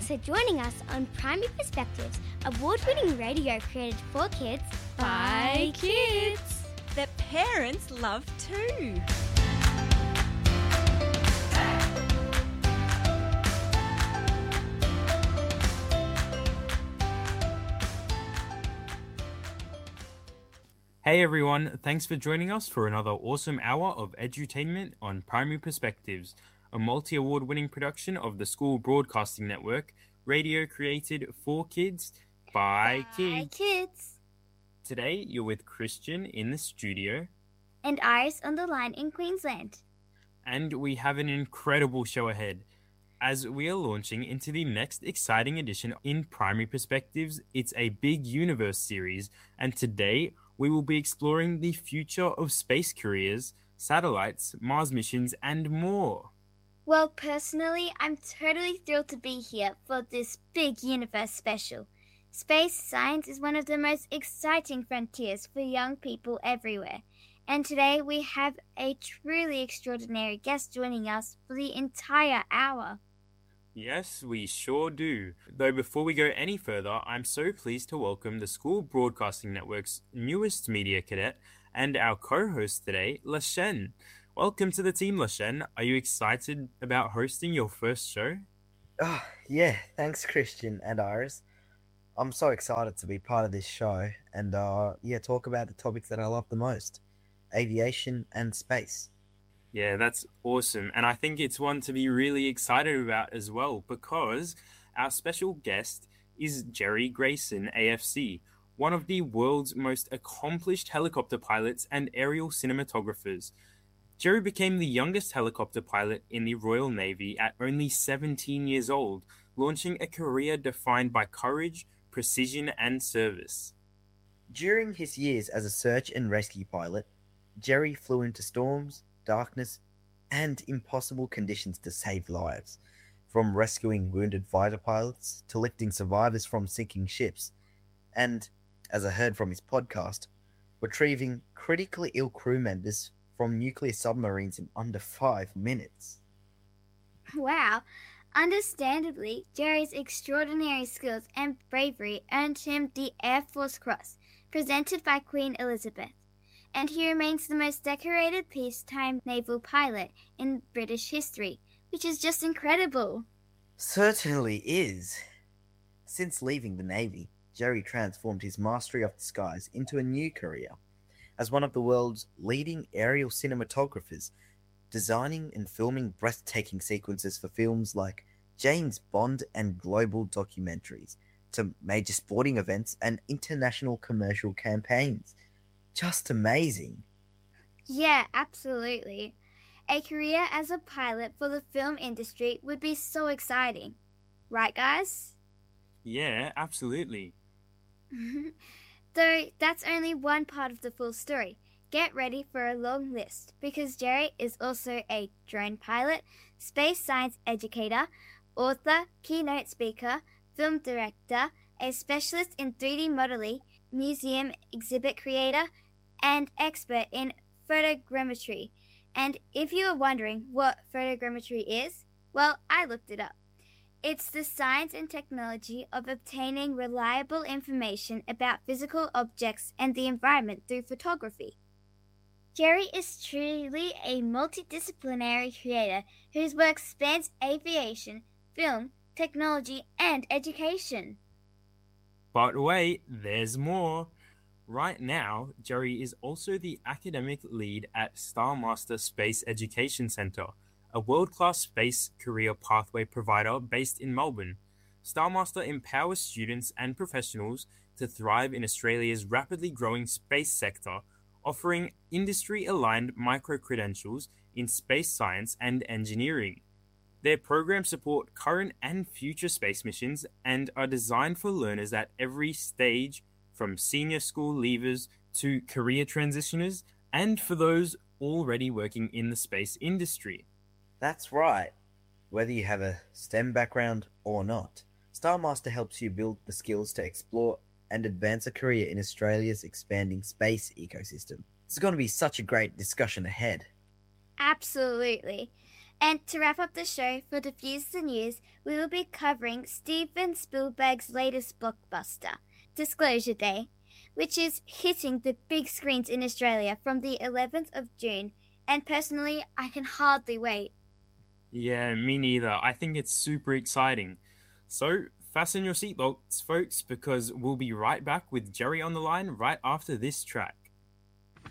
Thanks for joining us on Primary Perspectives, award-winning radio created for kids by kids that parents love too. Hey everyone, thanks for joining us for another awesome hour of edutainment on Primary Perspectives, a multi-award winning production of the School Broadcasting Network, radio created for kids by kids. Today you're with Christian in the studio. And Iris on the line in Queensland. And we have an incredible show ahead. As we are launching into the next exciting edition in Primary Perspectives, it's a Big Universe series, and today we will be exploring the future of space careers, satellites, Mars missions, and more. Well, personally, I'm totally thrilled to be here for this Big Universe special. Space science is one of the most exciting frontiers for young people everywhere. And today we have a truly extraordinary guest joining us for the entire hour. Yes, we sure do. Though before we go any further, I'm so pleased to welcome the School Broadcasting Network's newest media cadet and our co-host today, Lashen. Welcome to the team, Lashen. Are you excited about hosting your first show? Oh, yeah, thanks Christian and Iris. I'm so excited to be part of this show and talk about the topics that I love the most, aviation and space. Yeah, that's awesome. And I think it's one to be really excited about as well, because our special guest is Jerry Grayson, AFC, one of the world's most accomplished helicopter pilots and aerial cinematographers. Jerry became the youngest helicopter pilot in the Royal Navy at only 17 years old, launching a career defined by courage, precision, and service. During his years as a search and rescue pilot, Jerry flew into storms, darkness, and impossible conditions to save lives, from rescuing wounded fighter pilots to lifting survivors from sinking ships, and, as I heard from his podcast, retrieving critically ill crew members from nuclear submarines in under 5 minutes. Wow! Understandably, Jerry's extraordinary skills and bravery earned him the Air Force Cross, presented by Queen Elizabeth. And he remains the most decorated peacetime naval pilot in British history, which is just incredible. Certainly is. Since leaving the Navy, Jerry transformed his mastery of the skies into a new career as one of the world's leading aerial cinematographers, designing and filming breathtaking sequences for films like James Bond and global documentaries, to major sporting events and international commercial campaigns. Just amazing. Yeah, absolutely. A career as a pilot for the film industry would be so exciting. Right, guys? Yeah, absolutely. Though that's only one part of the full story. Get ready for a long list, because Jerry is also a drone pilot, space science educator, author, keynote speaker, film director, a specialist in 3D modeling, museum exhibit creator, and expert in photogrammetry. And if you are wondering what photogrammetry is, well, I looked it up. It's the science and technology of obtaining reliable information about physical objects and the environment through photography. Jerry is truly a multidisciplinary creator whose work spans aviation, film, technology, and education. But wait, there's more. Right now, Jerry is also the academic lead at Starmaster Space Education Centre, a world-class space career pathway provider based in Melbourne. Starmaster empowers students and professionals to thrive in Australia's rapidly growing space sector, offering industry-aligned micro-credentials in space science and engineering. Their programs support current and future space missions and are designed for learners at every stage, from senior school leavers to career transitioners, and for those already working in the space industry. That's right. Whether you have a STEM background or not, Starmaster helps you build the skills to explore and advance a career in Australia's expanding space ecosystem. It's going to be such a great discussion ahead. Absolutely. And to wrap up the show for Diffuse the News, we will be covering Steven Spielberg's latest blockbuster, Disclosure Day, which is hitting the big screens in Australia from the 11th of June, and personally, I can hardly wait. Yeah, me neither. I think it's super exciting. So, fasten your seatbelts, folks, because we'll be right back with Jerry on the line right after this track.